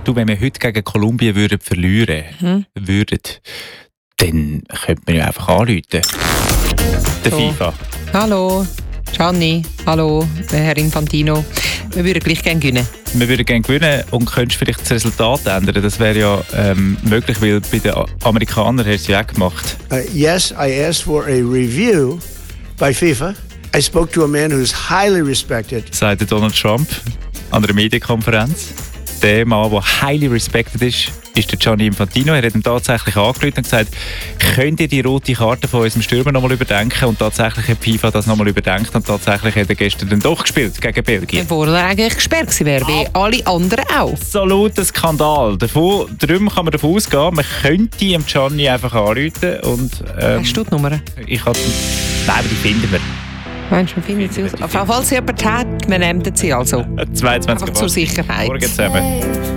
Du, wenn wir heute gegen Kolumbien verlieren würden, dann könnte man ja einfach anrufen. Der FIFA. Hallo, Gianni. Hallo, Herr Infantino. Wir würden gleich gerne gewinnen. Wir würden gerne gewinnen und könntest vielleicht das Resultat ändern. Das wäre ja möglich, weil bei den Amerikanern hast du es ja auch gemacht. Yes, I asked for a review by FIFA. I spoke to a man who is highly respected. Sagte Donald Trump an einer Medienkonferenz. Der Mann, der highly respected ist der Gianni Infantino. Er hat ihn tatsächlich angerufen und gesagt, könnt ihr die rote Karte von unserem Stürmer nochmal überdenken? Und tatsächlich hat FIFA das nochmal überdenkt und tatsächlich hat er gestern dann doch gespielt gegen Belgien. Obwohl er eigentlich gesperrt gewesen wäre, wie alle anderen auch. Absoluter Skandal. Darum kann man davon ausgehen, man könnte dem Gianni einfach anrufen. Und, Hast du die Nummer? Nein, aber die finden wir. Meinst du, wir finden sie aus? Falls jemand hat, wir nehmen sie also. 22 Einfach zur Sicherheit. Morgen zusammen.